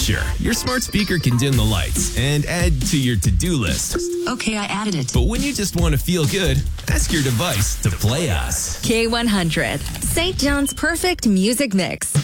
Sure, your smart speaker can dim the lights and add to your to-do list. Okay, I added it. But when you just want to feel good, ask your device to play us. K100, St. John's perfect music mix.